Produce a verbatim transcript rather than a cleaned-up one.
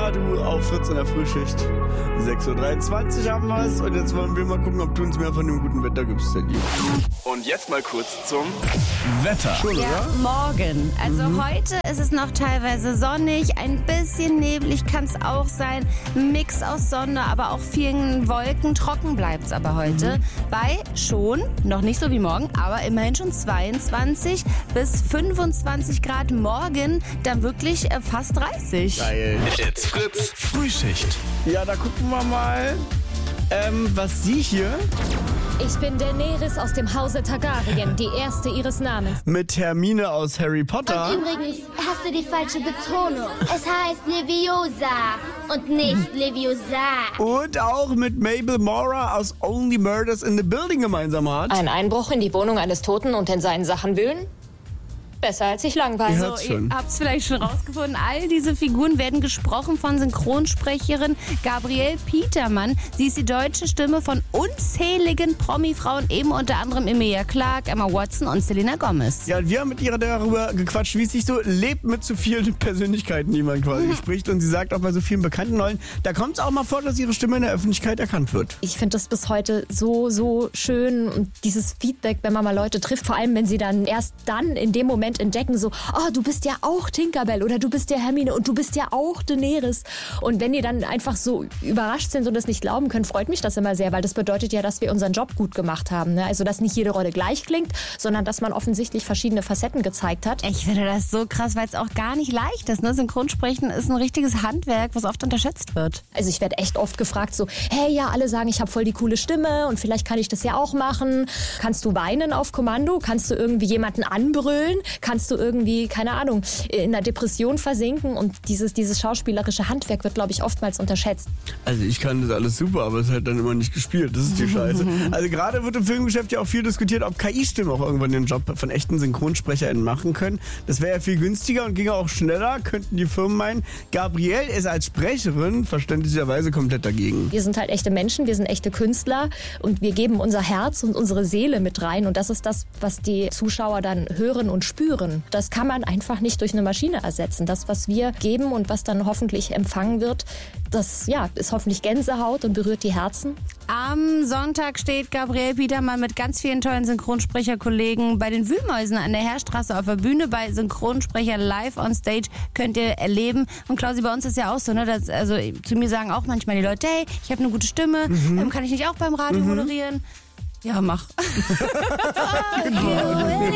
du auf Fritz in der Frühschicht. sechs Uhr dreiundzwanzig haben wir es und jetzt wollen wir mal gucken, ob du uns mehr von dem guten Wetter gibst, Sandy. Und jetzt mal kurz zum Wetter. Schon, ja, oder? morgen. Also Mhm. heute ist es noch teilweise sonnig, ein bisschen neblig kann es auch sein. Mix aus Sonne, aber auch vielen Wolken. Trocken bleibt es aber heute. Mhm. Bei schon, noch nicht so wie morgen, aber immerhin schon zweiundzwanzig bis fünfundzwanzig Grad. Morgen dann wirklich äh, fast dreißig. Geil. It's Fritz Frühschicht. Ja, da gucken wir mal, ähm, was sie hier Ich bin Daenerys aus dem Hause Targaryen, die erste ihres Namens. mit Hermine aus Harry Potter. Und übrigens hast du die falsche Betonung. Es heißt Leviosa und nicht Leviosa. Und auch mit Mabel Mora aus Only Murders in the Building gemeinsam hat. Ein Einbruch in die Wohnung eines Toten und in seinen Sachen wühlen? Besser als sich langweilen. Ja. So, Hört's ihr schon. habt es vielleicht schon rausgefunden. All diese Figuren werden gesprochen von Synchronsprecherin Gabriele Petermann. Sie ist die deutsche Stimme von unzähligen Promi-Frauen, eben unter anderem Emilia Clarke, Emma Watson und Selena Gomez. Ja, und wir haben mit ihr darüber gequatscht, wie es sich so lebt mit so vielen Persönlichkeiten, die man quasi spricht. Und sie sagt auch bei so vielen bekannten Rollen, da kommt es auch mal vor, dass ihre Stimme in der Öffentlichkeit erkannt wird. Ich finde das bis heute so, so schön und dieses Feedback, wenn man mal Leute trifft, vor allem wenn sie dann erst dann in dem Moment entdecken, so, oh, du bist ja auch Tinkerbell oder du bist ja Hermine und du bist ja auch Daenerys. Und wenn die dann einfach so überrascht sind und das nicht glauben können, freut mich das immer sehr, weil das bedeutet ja, dass wir unseren Job gut gemacht haben. Ne? Also, dass nicht jede Rolle gleich klingt, sondern dass man offensichtlich verschiedene Facetten gezeigt hat. Ich finde das so krass, weil es auch gar nicht leicht ist. Ne? Synchronsprechen ist ein richtiges Handwerk, was oft unterschätzt wird. Also ich werde echt oft gefragt so, hey, ja, alle sagen, ich habe voll die coole Stimme und vielleicht kann ich das ja auch machen. Kannst du weinen auf Kommando? Kannst du irgendwie jemanden anbrüllen? Kannst du irgendwie, keine Ahnung, in einer Depression versinken? Und dieses, dieses schauspielerische Handwerk wird, glaube ich, oftmals unterschätzt. Also ich kann das alles super, aber es ist halt dann immer nicht gespielt. Das ist die Scheiße. Also gerade wird im Filmgeschäft ja auch viel diskutiert, ob K I-Stimmen auch irgendwann den Job von echten SynchronsprecherInnen machen können. Das wäre ja viel günstiger und ginge auch schneller, könnten die Firmen meinen. Gabrielle ist als Sprecherin verständlicherweise komplett dagegen. Wir sind halt echte Menschen, wir sind echte Künstler und wir geben unser Herz und unsere Seele mit rein. Und das ist das, was die Zuschauer dann hören und spüren. Das kann man einfach nicht durch eine Maschine ersetzen. Das, was wir geben und was dann hoffentlich empfangen wird, das ja, ist hoffentlich Gänsehaut und berührt die Herzen. Am Sonntag steht Gabriele Petermann mit ganz vielen tollen Synchronsprecherkollegen bei den Wühlmäusen an der Heerstraße auf der Bühne. Bei Synchronsprecher live on stage könnt ihr erleben. Und Klausi, bei uns ist ja auch so, ne, dass, also zu mir sagen auch manchmal die Leute, hey, ich habe eine gute Stimme, mhm. ähm, kann ich nicht auch beim Radio mhm. moderieren? Ja, mach.